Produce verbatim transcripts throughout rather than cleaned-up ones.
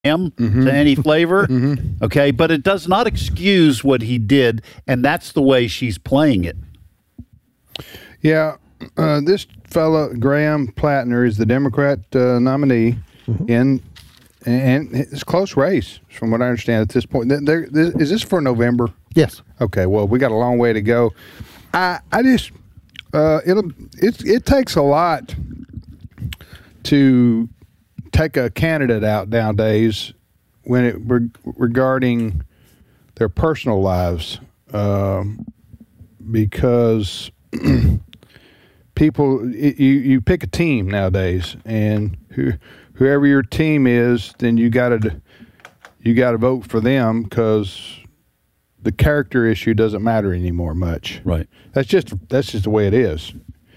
mm-hmm. to any flavor. Mm-hmm. Okay, but it does not excuse what he did, and that's the way she's playing it. Yeah, uh, this fellow, Graham Plattner, is the Democrat uh, nominee, mm-hmm. in, and it's a close race, from what I understand at this point. There, there, is this for November? Yes. Okay, well, we got a long way to go. I, I just, uh, it'll, it, it takes a lot to take a candidate out nowadays when it re- regarding their personal lives, um, because people, it, you you pick a team nowadays, and who, whoever your team is, then you got to you got to vote for them, because the character issue doesn't matter anymore much. Right. That's just that's just the way it is.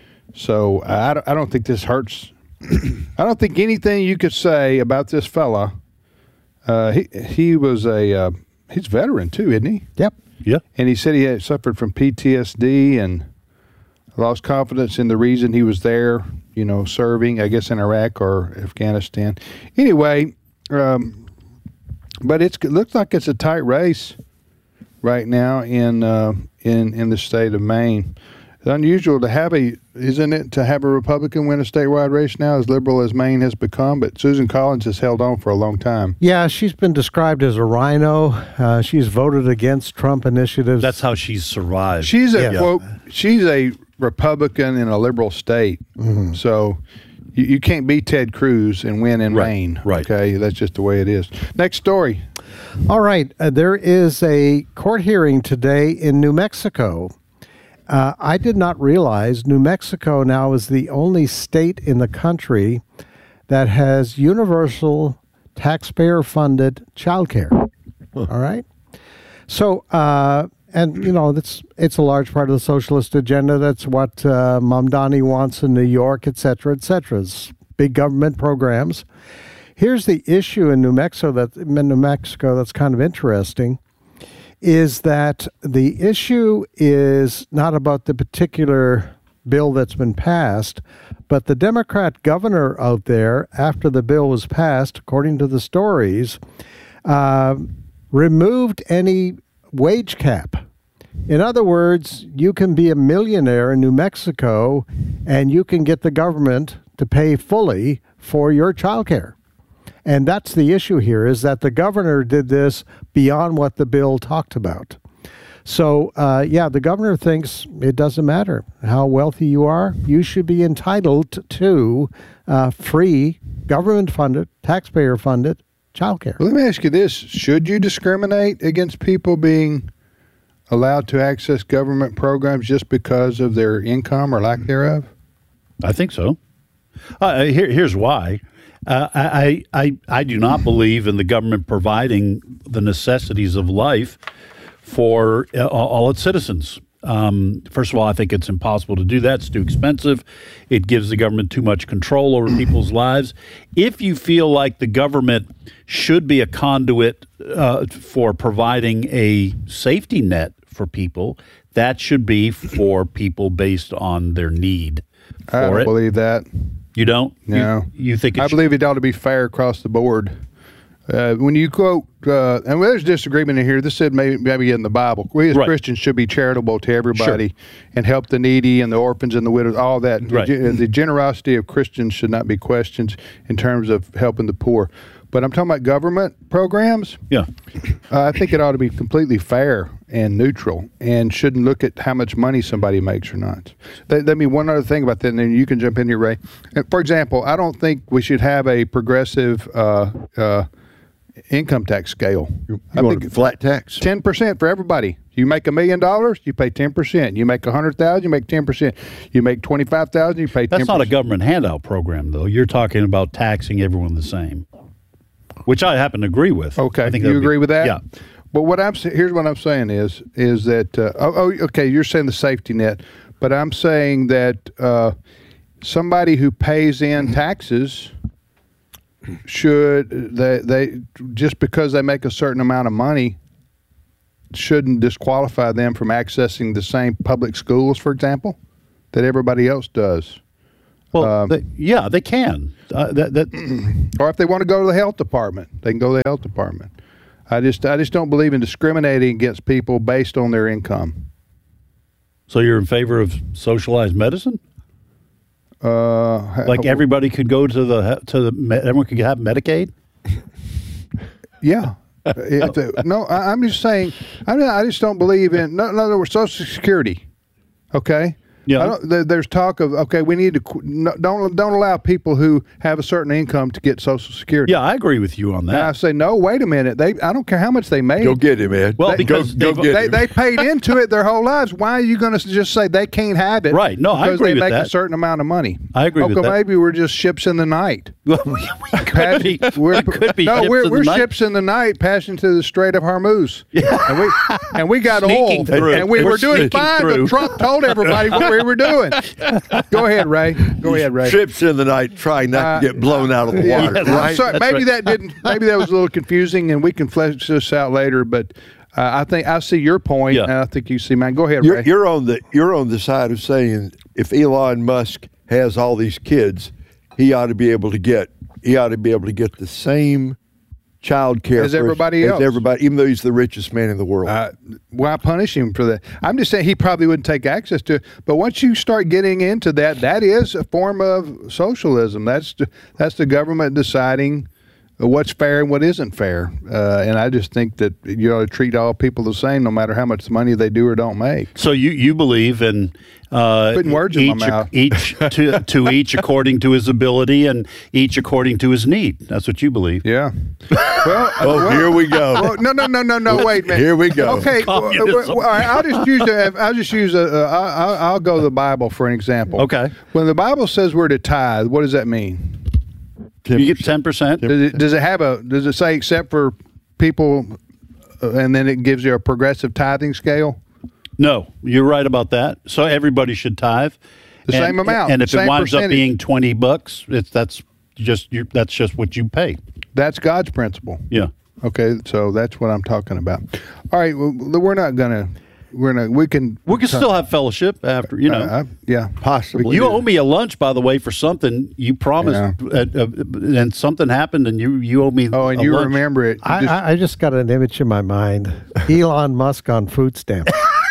So I, I don't think this hurts. I don't think anything you could say about this fella. Uh, he he was a uh, he's a veteran too, isn't he? Yep. Yeah. And he said he had suffered from P T S D and lost confidence in the reason he was there. You know, serving, I guess, in Iraq or Afghanistan. Anyway, um, but it's, it looks like it's a tight race right now in uh, in in the state of Maine. It's unusual to have a, isn't it, to have a Republican win a statewide race now, as liberal as Maine has become? But Susan Collins has held on for a long time. Yeah, she's been described as a rhino. Uh, she's voted against Trump initiatives. That's how she's survived. She's a Yeah. quote. She's a Republican in a liberal state, Mm-hmm. so you, you can't be Ted Cruz and win in Right, Maine. right. Okay, that's just the way it is. Next story. All right. Uh, there is a court hearing today in New Mexico. Uh, I did not realize New Mexico now is the only state in the country that has universal taxpayer-funded childcare. All right. So, uh, and you know, that's it's a large part of the socialist agenda. That's what uh, Mamdani wants in New York, et cetera, et cetera. It's big government programs. Here's the issue in New Mexico that in New Mexico that's kind of interesting, is that the issue is not about the particular bill that's been passed, but the Democrat governor out there, after the bill was passed, according to the stories, uh, removed any wage cap. In other words, you can be a millionaire in New Mexico and you can get the government to pay fully for your child care. And that's the issue here, is that the governor did this beyond what the bill talked about. So, uh, yeah, the governor thinks it doesn't matter how wealthy you are. You should be entitled to uh, free, government-funded, taxpayer-funded child care. Let me ask you this. Should you discriminate against people being allowed to access government programs just because of their income or lack thereof? I think so. Uh, here, here's why. Uh, I, I, I do not believe in the government providing the necessities of life for uh, all its citizens. Um, first of all, I think it's impossible to do that. It's too expensive. It gives the government too much control over people's lives. If you feel like the government should be a conduit uh, for providing a safety net for people, that should be for people based on their need for I don't it. believe that. You don't? No. You, you think it I should- believe it ought to be fair across the board. Uh, when you quote, uh, and there's disagreement in here, this said maybe, maybe in the Bible, we as Right. Christians should be charitable to everybody Sure. and help the needy and the orphans and the widows, all that. Right. The, the generosity of Christians should not be questioned in terms of helping the poor. But I'm talking about government programs. Yeah. Uh, I think it ought to be completely fair and neutral and shouldn't look at how much money somebody makes or not. Let, let me one other thing about that, and then you can jump in here, Ray. Uh, For example, I don't think we should have a progressive uh, uh, income tax scale. You I want think a flat tax? ten percent for everybody. You make a million dollars, you pay ten percent. You make a hundred thousand, you make ten percent. You make twenty-five thousand, you pay ten percent. That's not a government handout program, though. You're talking about taxing everyone the same, which I happen to agree with. Okay, I think you that would be- agree with that? Yeah. But what I'm sa- here's what I'm saying is is that uh, oh, oh okay, you're saying the safety net, but I'm saying that uh, somebody who pays in taxes should they they just because they make a certain amount of money shouldn't disqualify them from accessing the same public schools, for example, that everybody else does. Well, Um, they, yeah, they can. Uh, that, that or if they want to go to the health department, they can go to the health department. I just I just don't believe in discriminating against people based on their income. So you're in favor of socialized medicine? Uh, Like everybody could go to the to the me- everyone could have Medicaid? Yeah. If the- no, I, I'm just saying. I mean, I just don't believe in. No, in other words, Social Security. Okay. Yeah. I don't, there, there's talk of okay, we need to qu- no, don't don't allow people who have a certain income to get Social Security. Yeah, I agree with you on And I that. say no. Wait a minute. They I don't care how much they made. Go get him, Ed. Well, Go- because go, they've- get They, him. they paid into it their whole lives. Why are you going to just say they can't have it? Right. No, I because agree they with make a that. certain amount of money. I agree okay, with that. maybe we're just ships in the night. Well, we, we could Pass- be. we're, we could be no, ships we're, in the we're night. ships in the night passing to the Strait of Hormuz. Yeah. And we and we got Sneaking oil. through. And we We're were doing sneaking fine, through. but Trump told everybody what we were doing. Go ahead, Ray. Go ahead, Ray. Ships in the night, trying not Uh, to get blown out of the Yeah. water, Yes. right? Sorry, That's maybe right. that didn't. Maybe that was a little confusing, and we can flesh this out later. But uh, I think I see your point, Yeah. and I think you see mine. Go ahead, You're, Ray. you're on the you're on the side of saying if Elon Musk has all these kids, he ought to be able to get he ought to be able to get the same child care As for- everybody as else. everybody, even though he's the richest man in the world. Uh, why punish him for that? I'm just saying he probably wouldn't take access to it. But once you start getting into that, that is a form of socialism. That's the, that's the government deciding what's fair and what isn't fair. Uh, and I just think that you ought to treat all people the same, no matter how much money they do or don't make. So you, you believe in uh, Putting words in each, my mouth. each to, to each according to his ability and each according to his need. That's what you believe. Yeah. Well, oh, well, here we go. Well, no, no, no, no, no. Wait a minute. Here we go. Okay. well, Communism. well, all right. I'll just use a. I'll just use a. a I'll, I'll go to the Bible for an example. Okay. When the Bible says we're to tithe, what does that mean? You get ten percent. Does it, does it have a? Does it say except for people, uh, and then it gives you a progressive tithing scale? No, you're right about that. So everybody should tithe. The And- same amount, And if same it winds percentage. up being twenty bucks, it's that's just you that's just what you pay. That's God's principle. Yeah. Okay, so that's what I'm talking about. All right, well, we're not gonna. We're not. We can. We can still have fellowship after, you know. Uh, uh, yeah, Possibly. You owe me a lunch, by the way, for something you promised, uh, uh, and something happened, and you you owe me. Oh, and a you lunch. remember it. You I, just- I, I just got an image in my mind: Elon Musk on food stamps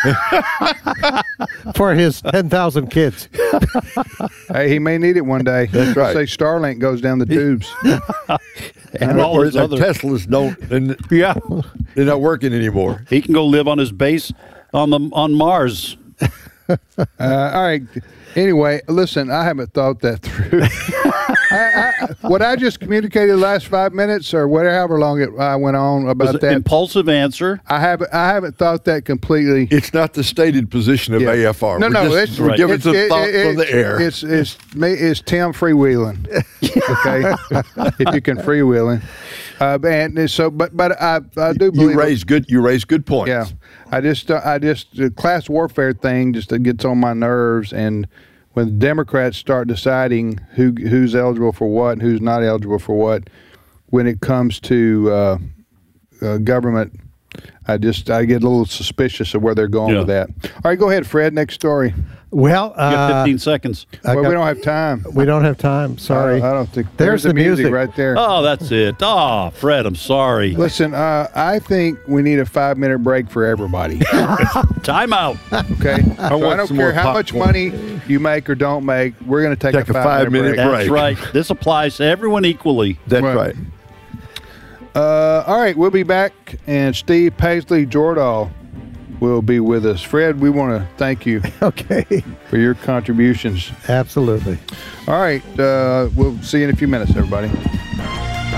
for his ten thousand kids. Hey, he may need it one day. That's right. Say Starlink goes down the tubes. and all or his the other. Teslas don't, and Yeah, they're not working anymore. he can go live on his base on the on Mars. Uh, all right. Anyway, listen, I haven't thought that through. I, I, what I just communicated the last five minutes or whatever long it I went on Was about an that, impulsive answer. I haven't I haven't thought that completely. It's not the stated position of Yeah. A F R. No, we're no, just, it's we're right. giving it's, some it- thought it- from the air. It's it's me. It's Tim freewheeling. Okay, if you can freewheeling, uh, and so but but I I do believe you raise good. You raise good points. Yeah, I just, uh, I just, the class warfare thing just uh, gets on my nerves. And when Democrats start deciding who who's eligible for what and who's not eligible for what, when it comes to uh, uh, government, I just, I get a little suspicious of where they're going Yeah. with that. All right, go ahead, Fred. Next story. Well, You got uh, fifteen seconds. I well, got- we don't have time. we don't have time. Sorry. I, I don't think. There's the music. right there. Oh, that's it. Oh, Fred, I'm sorry. Listen, uh, I think we need a five minute break for everybody. Time out. Okay, so I, want don't some care more how much popcorn. money you make or don't make. We're going to take, Take a a five, minute five-minute break. That's Right. right. This applies to everyone equally. That's Right. right. Uh, all right, we'll be back, and Steve Paisley Jordahl will be with us. Fred, we want to thank you Okay. for your contributions. Absolutely. All right, uh, we'll see you in a few minutes, everybody.